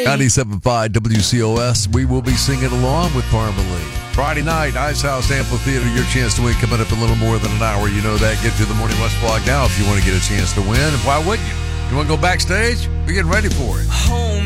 97.5 WCOS. We will be singing along with Parmalee. Friday night, Ice House Amphitheater. Your chance to win coming up in a little more than an hour. You know that. Get to the Morning West blog now if you want to get a chance to win. And why wouldn't you? You want to go backstage? We're getting ready for it. Home